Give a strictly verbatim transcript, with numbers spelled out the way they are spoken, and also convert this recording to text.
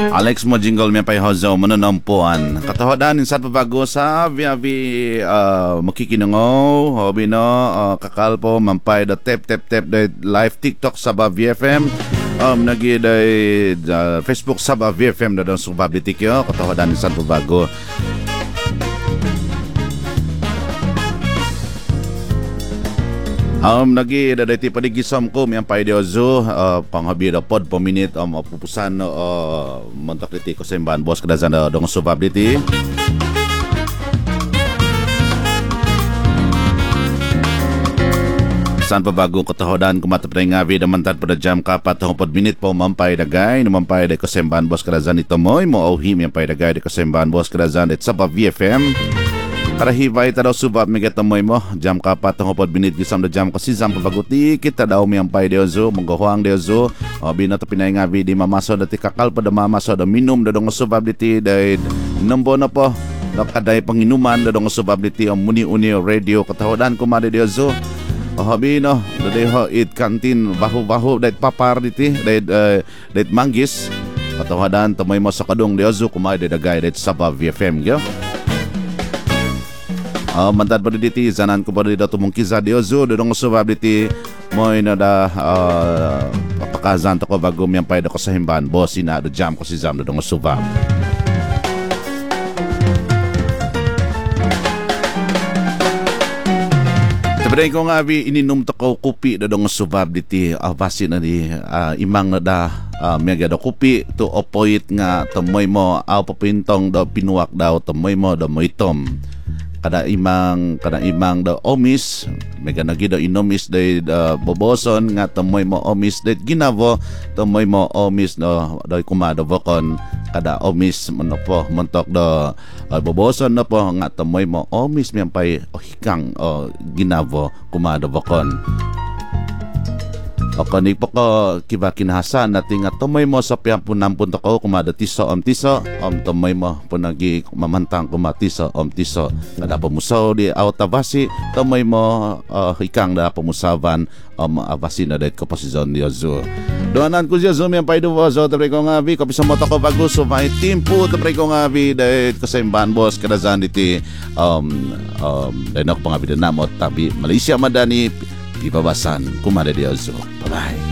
Alex mo jingle may pay hozo mananampuan. Katahodan insan pabago sa viavi uh, makikinangaw, hobi no, uh, kakalpo mampay da tap tap tap da live TikTok sa V F M. Um nagi da uh, Facebook sa V F M da don subability kyo katahodan insan pabago. Um, nagi dadati padigisom ko miyang paidiozo uh, panghabi da pod po minute um, pupusan uh, montakliti ko sa imbahan boss kadazan da dong subability. San pa bagong katahodan kumatapay nga vid mantan pada jam kapat pod minute po mampay dagay numampay da ko sa imbahan boss kadazan ito moy mo auhim yang pay dagay da ko sa imbahan boss kadazan it sa V F M. Para hibay ta daw subab mi getamoy mo jam kapat tong pod minit gisam da jam kasi jam pabaguti kita daw mi ang pay deozo monggohuang deozo o bina ta pinay nga vi di mamaso dati kakal pada mamaso da minum da dong subab diti da nombo na po da kaday panginuman da dong subab diti ang muni-uni radio katahodan kumade deozo o habi no da ho it kantin bahu-bahu da papar diti da da manggis katahodan tamoy mo sa kadong deozo kumade dagay da sa V F M gyo. Uh, mantan pada diti zanan ko pada dito mong kiza diozo dodong subab diti moy na da uh, papakazan to ko bago miyang payda ko sa himban boss ina do jam ko si zam dodong subab. Tabaday ko nga vi ininom to ko kupi dodong subab diti abasi na di uh, imang na da uh, mega do kupi to opoit nga tomoy mo aw papintong do pinuwak daw tomoy mo do moitom. Kada imang kada imang da omis mega nagi da inomis da boboson nga tamoy mo omis da ginavo tamoy mo omis no da kumada vokon kada omis mono po montok da uh, boboson na po nga tamoy mo omis miyang pay oh, hikang oh, ginavo kumada vokon. O kani po ko kiba kinahasan natin nga tumoy mo sa piyampun punto ko kumada tiso om tiso om tumoy mo punagi mamantang kumatiso om tiso kada pamusaw di autavasi tumoy mo uh, hikang da pamusavan om avasi na det ko pasizon di azu doanan ko siya zoom yang paido wazo tapre ko nga vi ko bisa moto ko bagus so may timpo tapre ko nga vi det ko sa imban boss kada zan diti um um denok pangabi na mo tabi Malaysia madani Pipabasan kumada di Ozo. Bye-bye.